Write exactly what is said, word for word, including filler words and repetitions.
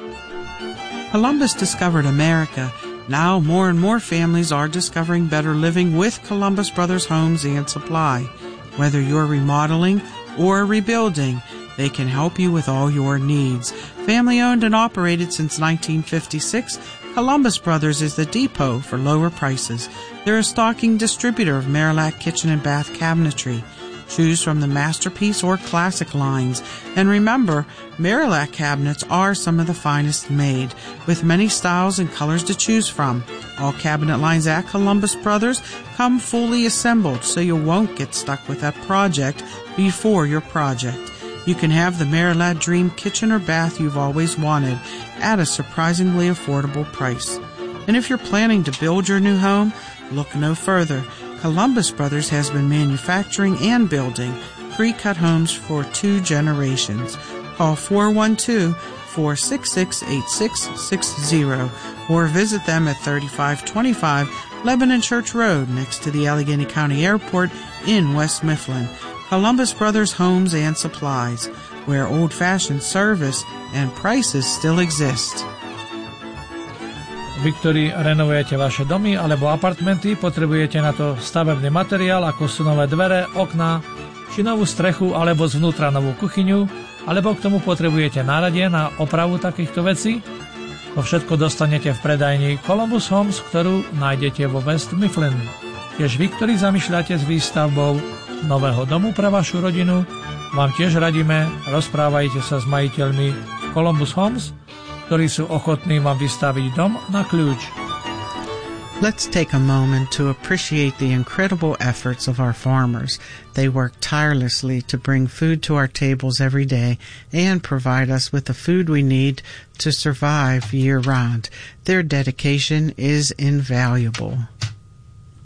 Columbus discovered America. Now more and more families are discovering better living with Columbus Brothers Homes and Supply. Whether you're remodeling or rebuilding, they can help you with all your needs. Family owned and operated since nineteen fifty-six, Columbus Brothers is the depot for lower prices. They're a stocking distributor of Marillac kitchen and bath cabinetry. Choose from the Masterpiece or Classic lines. And remember, Marillac cabinets are some of the finest made, with many styles and colors to choose from. All cabinet lines at Columbus Brothers come fully assembled, so you won't get stuck with that project before your project. You can have the Marillac Dream kitchen or bath you've always wanted at a surprisingly affordable price. And if you're planning to build your new home, look no further. Columbus Brothers has been manufacturing and building pre-cut homes for two generations. Call four one two, four six six, eight six six zero or visit them at thirty-five twenty-five Lebanon Church Road next to the Allegheny County Airport in West Mifflin. Columbus Brothers Homes and Supplies, where old-fashioned service and prices still exist. Vy, ktorí renovujete vaše domy alebo apartmenty, potrebujete na to stavebný materiál, ako sú nové dvere, okná, či novú strechu alebo zvnútra novú kuchyňu, alebo k tomu potrebujete náradie na opravu takýchto vecí. To všetko dostanete v predajni Columbus Homes, ktorú nájdete vo West Mifflin. Tiež vy, ktorí zamýšľate s výstavbou nového domu pre vašu rodinu, vám tiež radíme, rozprávajte sa s majiteľmi Columbus Homes, ktorí sú ochotní vám vystaviť dom na kľúč. Let's take a moment to appreciate the incredible efforts of our farmers. They work tirelessly to bring food to our tables every day and provide us with the food we need to survive year-round. Their dedication is invaluable.